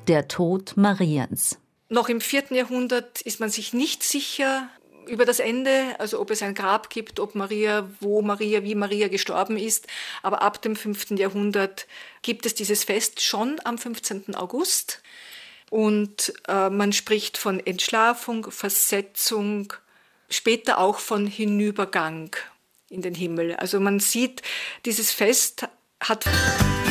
der Tod Mariens. Noch im 4. Jahrhundert ist man sich nicht sicher über das Ende, also ob es ein Grab gibt, wie Maria gestorben ist. Aber ab dem 5. Jahrhundert gibt es dieses Fest schon am 15. August. Und man spricht von Entschlafung, Versetzung, später auch von Hinübergang in den Himmel. Also man sieht, dieses Fest hat